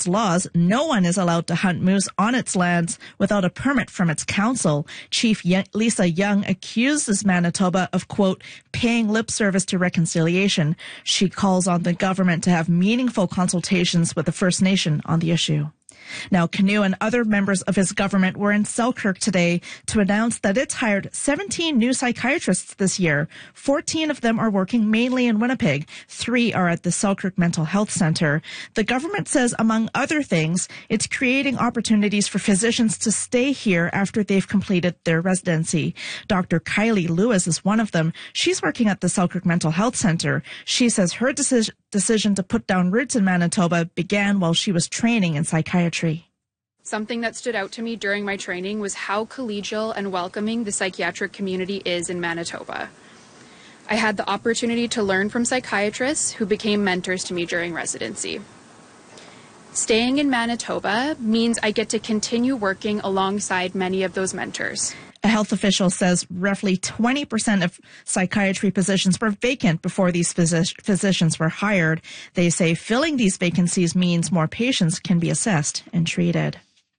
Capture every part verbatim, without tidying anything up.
its laws, no one is allowed to hunt moose on its lands without a permit from its council. Chief Lisa Young accuses Manitoba of, quote, paying lip service to reconciliation. She calls on the government to have meaningful consultations with the First Nation on the issue. Now, Canoe and other members of his government were in Selkirk today to announce that it's hired seventeen new psychiatrists this year. fourteen of them are working mainly in Winnipeg. Three are at the Selkirk Mental Health Centre. The government says, among other things, it's creating opportunities for physicians to stay here after they've completed their residency. Doctor Kylie Lewis is one of them. She's working at the Selkirk Mental Health Centre. She says her decision decision to put down roots in Manitoba began while she was training in psychiatry. Something that stood out to me during my training was how collegial and welcoming the psychiatric community is in Manitoba. I had the opportunity to learn from psychiatrists who became mentors to me during residency. Staying in Manitoba means I get to continue working alongside many of those mentors. A health official says roughly twenty percent of psychiatry positions were vacant before these physi- physicians were hired. They say filling these vacancies means more patients can be assessed and treated.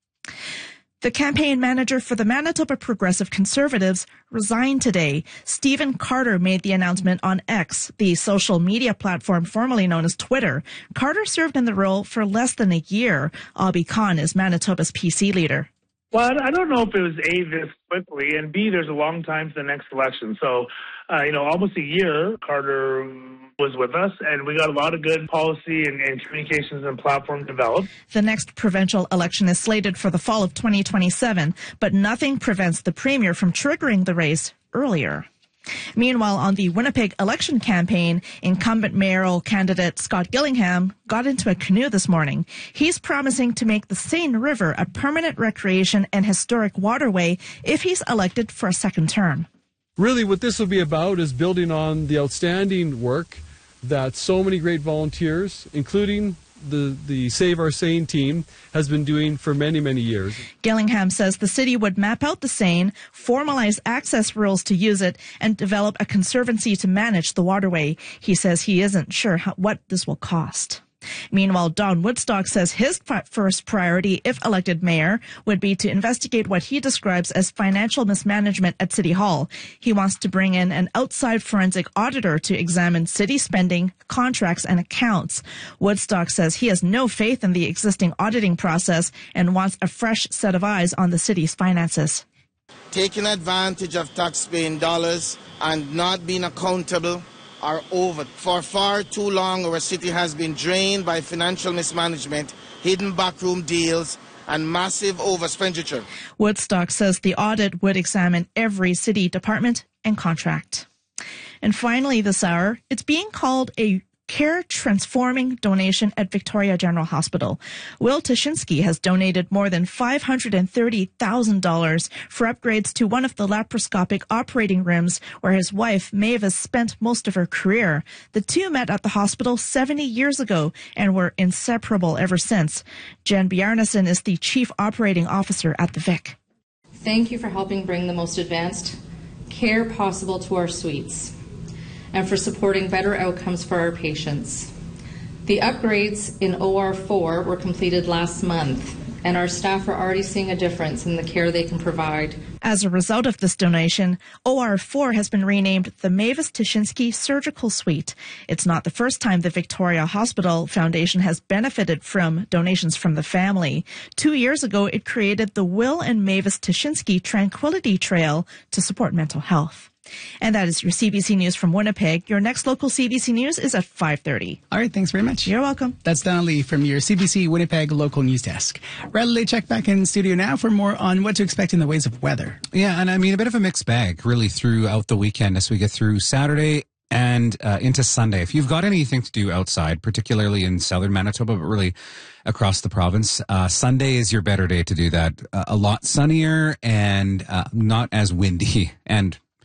The campaign manager for the Manitoba Progressive Conservatives resigned today. Stephen Carter made the announcement on X, the social media platform formerly known as Twitter. Carter served in the role for less than a year. Abhi Khan is Manitoba's P C leader. Well, I don't know if it was A, this quickly, and B, there's a long time to the next election. So, uh, you know, almost a year, Carter was with us, and we got a lot of good policy and, and communications and platform developed. The next provincial election is slated for the fall of twenty twenty-seven, but nothing prevents the premier from triggering the race earlier. Meanwhile, on the Winnipeg election campaign, incumbent mayoral candidate Scott Gillingham got into a canoe this morning. He's promising to make the Seine River a permanent recreation and historic waterway if he's elected for a second term. Really, what this will be about is building on the outstanding work that so many great volunteers, including the, the Save Our Seine team, has been doing for many, many years. Gillingham says the city would map out the Seine, formalize access rules to use it, and develop a conservancy to manage the waterway. He says he isn't sure how, what this will cost. Meanwhile, Don Woodstock says his first priority, if elected mayor, would be to investigate what he describes as financial mismanagement at City Hall. He wants to bring in an outside forensic auditor to examine city spending, contracts, and accounts. Woodstock says he has no faith in the existing auditing process and wants a fresh set of eyes on the city's finances. Taking advantage of taxpaying dollars and not being accountable are over. For far too long, our city has been drained by financial mismanagement, hidden backroom deals, and massive overexpenditure. Woodstock says the audit would examine every city department and contract. And finally this hour, it's being called a care transforming donation at Victoria General Hospital. Will Tashinsky has donated more than five hundred thirty thousand dollars for upgrades to one of the laparoscopic operating rooms where his wife Mavis spent most of her career. The two met at the hospital seventy years ago and were inseparable ever since. Jen Bjarnason is the Chief Operating Officer at the Vic. Thank you for helping bring the most advanced care possible to our suites, and for supporting better outcomes for our patients. The upgrades in O R four were completed last month, and our staff are already seeing a difference in the care they can provide. As a result of this donation, O R four has been renamed the Mavis Tashinsky Surgical Suite. It's not the first time the Victoria Hospital Foundation has benefited from donations from the family. Two years ago, it created the Will and Mavis Tashinsky Tranquility Trail to support mental health. And that is your C B C News from Winnipeg. Your next local C B C News is at five thirty. All right, thanks very much. You're welcome. That's Donna Lee from your C B C Winnipeg local news desk. Riley check back in studio now for more on what to expect in the ways of weather. Yeah, and I mean, a bit of a mixed bag, really, throughout the weekend as we get through Saturday and uh, into Sunday. If you've got anything to do outside, particularly in southern Manitoba, but really across the province, uh, Sunday is your better day to do that. Uh, a lot sunnier and uh, not as windy and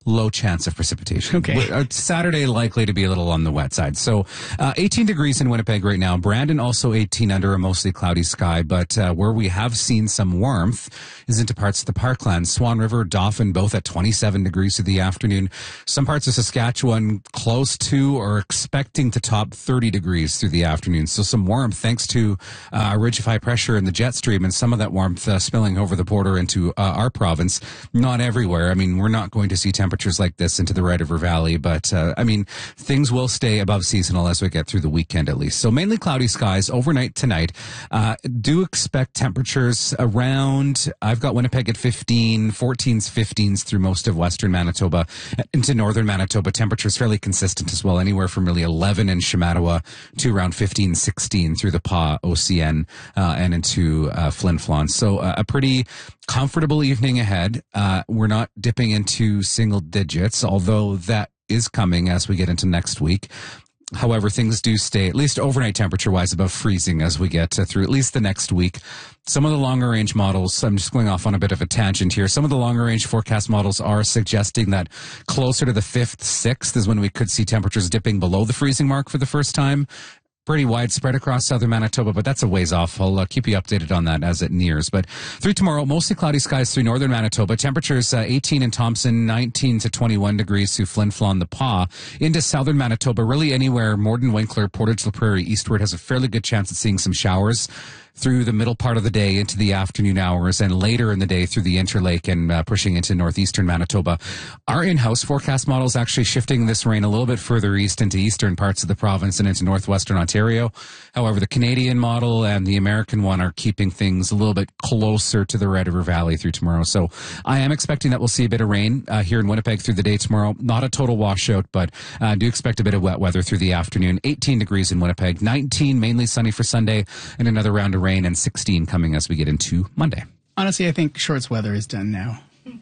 low chance of precipitation. Okay. Uh, Saturday likely to be a little on the wet side. So uh, eighteen degrees in Winnipeg right now. Brandon also eighteen under a mostly cloudy sky. But uh, where we have seen some warmth is into parts of the Parkland. Swan River, Dauphin, both at twenty-seven degrees through the afternoon. Some parts of Saskatchewan close to or expecting to top thirty degrees through the afternoon. So some warmth thanks to uh, a ridge of high pressure in the jet stream and some of that warmth uh, spilling over the border into uh, our province. Not everywhere. I mean, we're not going to see temperatures temperatures like this into the Red River Valley, but uh, I mean, things will stay above seasonal as we get through the weekend at least. So mainly cloudy skies overnight tonight. Uh, do expect temperatures around, I've got Winnipeg at fifteen, fourteens, fifteens through most of western Manitoba. Into northern Manitoba, temperatures fairly consistent as well, anywhere from really eleven in Shamattawa to around fifteen, sixteen through the Pas, O C N, uh, and into uh, Flin Flon. So uh, a pretty comfortable evening ahead. Uh, we're not dipping into single digits, although that is coming as we get into next week. However, things do stay, at least overnight temperature-wise, above freezing as we get uh, through at least the next week. Some of the longer-range models, I'm just going off on a bit of a tangent here, some of the longer-range forecast models are suggesting that closer to the fifth, sixth is when we could see temperatures dipping below the freezing mark for the first time. Pretty widespread across southern Manitoba, but that's a ways off. I'll uh, keep you updated on that as it nears. But through tomorrow, mostly cloudy skies through northern Manitoba. Temperatures uh, eighteen in Thompson, nineteen to twenty-one degrees through Flin Flon, the Pas. Into southern Manitoba, really anywhere, Morden, Winkler, Portage la Prairie, eastward has a fairly good chance of seeing some showers through the middle part of the day into the afternoon hours and later in the day through the Interlake and uh, pushing into northeastern Manitoba. Our in-house forecast model is actually shifting this rain a little bit further east into eastern parts of the province and into northwestern Ontario. However, the Canadian model and the American one are keeping things a little bit closer to the Red River Valley through tomorrow. So I am expecting that we'll see a bit of rain uh, here in Winnipeg through the day tomorrow. Not a total washout, but I uh, do expect a bit of wet weather through the afternoon. eighteen degrees in Winnipeg, nineteen mainly sunny for Sunday, and another round of rain, and sixteen coming as we get into Monday. Honestly, I think shorts weather is done now.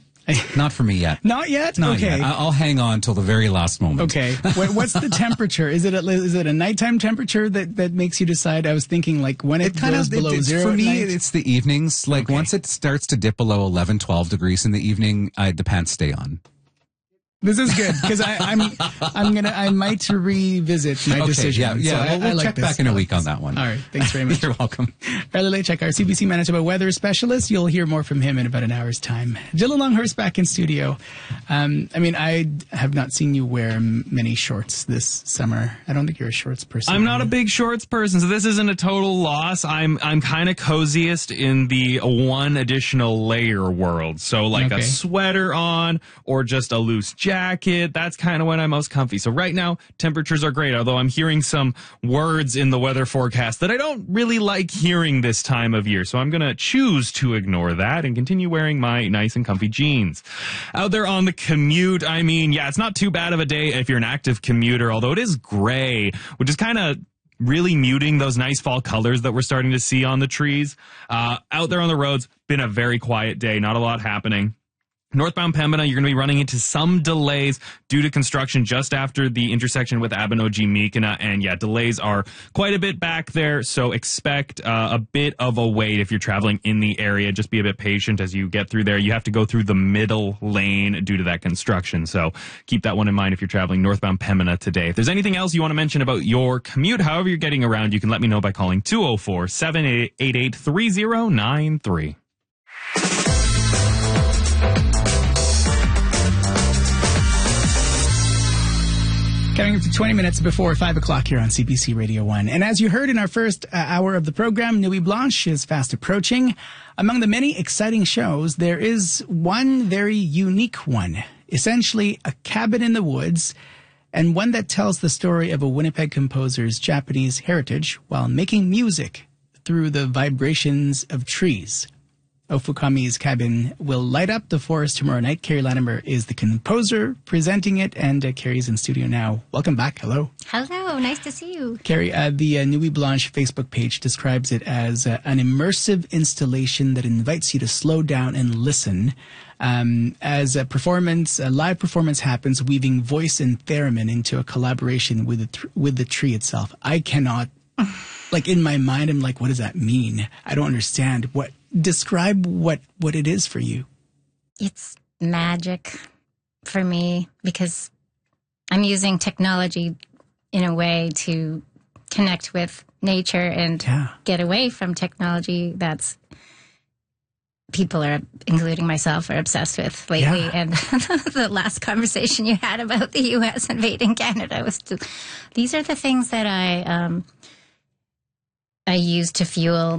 Not for me yet. Not yet? Not okay. Yet. I'll hang on till the very last moment. Okay. What's the temperature? Is it a, is it a nighttime temperature that, that makes you decide? I was thinking like when it, it kind goes of, below it, zero For at me, night? it's the evenings. Like okay. Once it starts to dip below eleven, twelve degrees in the evening, I, the pants stay on. This is good because I'm I'm gonna I might revisit my okay, decision. Yeah, yeah. So well, I, we'll I like check this. back in a week like on that one. All right, thanks very much. You're welcome. Riley Lechek, our C B C Manitoba weather specialist. You'll hear more from him in about an hour's time. Dylan Longhurst back in studio. Um, I mean, I have not seen you wear many shorts this summer. I don't think you're a shorts person. I'm not a big shorts person, so this isn't a total loss. I'm I'm kind of coziest in the one additional layer world. So like okay. a sweater on or just a loose jacket. That's kind of when I'm most comfy. So right now, temperatures are great, although I'm hearing some words in the weather forecast that I don't really like hearing this time of year. So I'm going to choose to ignore that and continue wearing my nice and comfy jeans. Out there on the commute, I mean, yeah, it's not too bad of a day if you're an active commuter, although it is gray, which is kind of really muting those nice fall colors that we're starting to see on the trees. Uh, out there on the roads, been a very quiet day, not a lot happening. Northbound Pembina, you're going to be running into some delays due to construction just after the intersection with Abinogi-Meekina. And yeah, delays are quite a bit back there. So expect uh, a bit of a wait if you're traveling in the area. Just be a bit patient as you get through there. You have to go through the middle lane due to that construction. So keep that one in mind if you're traveling northbound Pembina today. If there's anything else you want to mention about your commute, however you're getting around, you can let me know by calling two oh four, seven eight eight, three oh nine three. Coming up to twenty minutes before five o'clock here on C B C Radio one. And as you heard in our first uh, hour of the program, Nuit Blanche is fast approaching. Among the many exciting shows, there is one very unique one. Essentially, a cabin in the woods, and one that tells the story of a Winnipeg composer's Japanese heritage while making music through the vibrations of trees. Ofukami's cabin will light up the forest tomorrow night. Carrie Latimer is the composer presenting it, and uh, Carrie's in studio now. Welcome back. Hello. Hello. Nice to see you. Carrie, uh, the uh, Nuit Blanche Facebook page describes it as uh, an immersive installation that invites you to slow down and listen. Um, as a performance, a live performance happens, weaving voice and theremin into a collaboration with the, th- with the tree itself. I cannot, like in my mind, I'm like, what does that mean? I don't understand. What? Describe what, what it is for you. It's magic. for me because I'm using technology in a way to connect with nature and yeah. get away from technology that's people are, including myself, are obsessed with lately. Yeah. And the last conversation you had about the U S invading Canada was, to, these are the things that I, um, I use to fuel